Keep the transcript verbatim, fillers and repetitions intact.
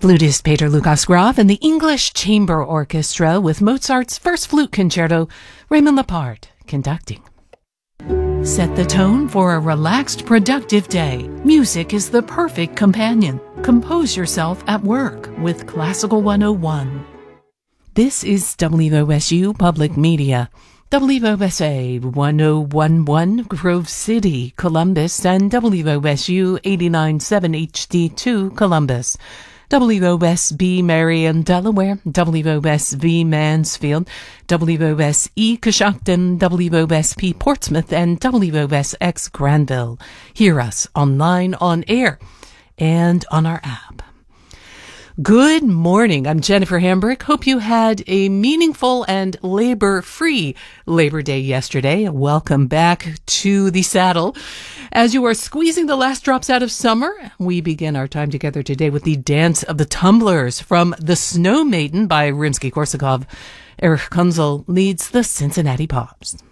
Flutist Peter Lukas Graf and the English Chamber Orchestra with Mozart's First Flute Concerto, Raymond Lepard conducting. Set the tone for a relaxed, productive day. Music is the perfect companion. Compose yourself at work with Classical one oh one. This is W O S U Public Media. W O S A one oh one point one Grove City, Columbus, and W O S U eighty-nine point seven H D two Columbus. W O S B Marion, Delaware, W O S V Mansfield, W O S E Coshocton, W O S P Portsmouth, and W O S X Granville. Hear us online, on air, and on our app. Good morning. I'm Jennifer Hambrick. Hope you had a meaningful and labor-free Labor Day yesterday. Welcome back to the saddle. As you are squeezing the last drops out of summer, we begin our time together today with the Dance of the Tumblers from The Snow Maiden by Rimsky-Korsakov. Erich Kunzel leads the Cincinnati Pops.